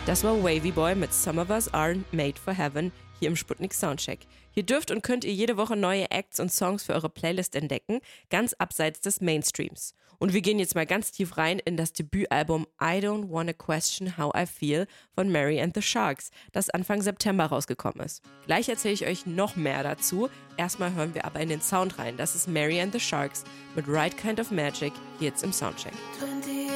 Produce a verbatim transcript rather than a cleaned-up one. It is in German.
Das war Wavy Boy mit Some of Us Aren't Made for Heaven hier im Sputnik Soundcheck. Hier dürft und könnt ihr jede Woche neue Acts und Songs für eure Playlist entdecken, ganz abseits des Mainstreams. Und wir gehen jetzt mal ganz tief rein in das Debütalbum I Don't Wanna Question How I Feel von Mary and the Sharks, das Anfang September rausgekommen ist. Gleich erzähle ich euch noch mehr dazu. Erstmal hören wir aber in den Sound rein. Das ist Mary and the Sharks mit Right Kind of Magic hier jetzt im Soundcheck.